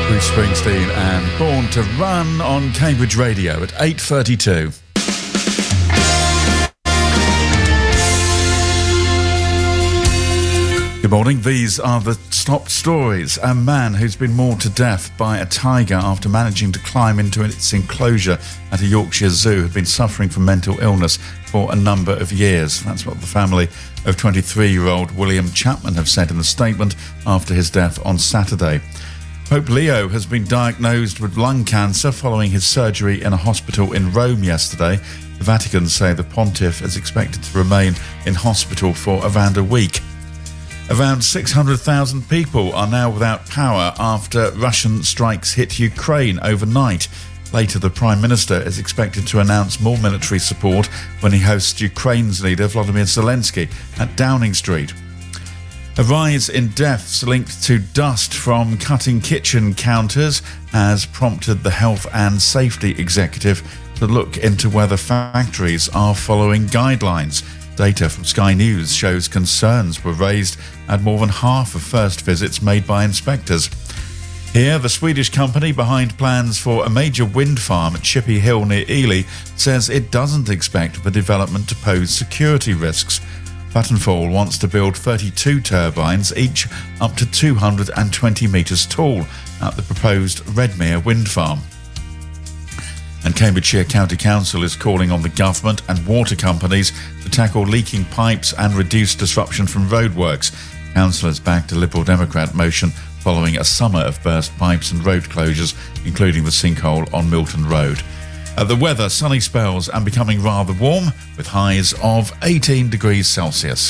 Bruce Springsteen and Born to Run on Cambridge Radio at 8:32. Good morning. These are the top stories. A man who's been mauled to death by a tiger after managing to climb into its enclosure at a Yorkshire zoo had been suffering from mental illness for a number of years. That's what the family of 23-year-old William Chapman have said in the statement after his death on Saturday. Pope Leo has been diagnosed with lung cancer following his surgery in a hospital in Rome yesterday. The Vatican say the pontiff is expected to remain in hospital for around a week. Around 600,000 people are now without power after Russian strikes hit Ukraine overnight. Later, the Prime Minister is expected to announce more military support when he hosts Ukraine's leader Volodymyr Zelensky at Downing Street. A rise in deaths linked to dust from cutting kitchen counters has prompted the Health and Safety Executive to look into whether factories are following guidelines. Data from Sky News shows concerns were raised at more than half of first visits made by inspectors. Here, the Swedish company behind plans for a major wind farm at Chippy Hill near Ely says it doesn't expect the development to pose security risks. Vattenfall wants to build 32 turbines, each up to 220 metres tall, at the proposed Redmere wind farm. And Cambridgeshire County Council is calling on the government and water companies to tackle leaking pipes and reduce disruption from roadworks. Councillors backed a Liberal Democrat motion following a summer of burst pipes and road closures, including the sinkhole on Milton Road. The weather, sunny spells and becoming rather warm, with highs of 18 degrees Celsius.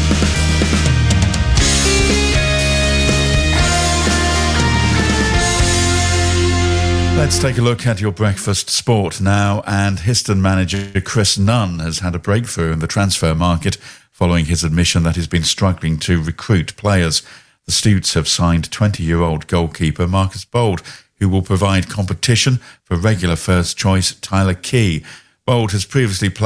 Let's take a look at your breakfast sport now, and Histon manager Chris Nunn has had a breakthrough in the transfer market following his admission that he's been struggling to recruit players. The Stutes have signed 20-year-old goalkeeper Marcus Bold, who will provide competition for regular first choice Tyler Key. Bold has previously played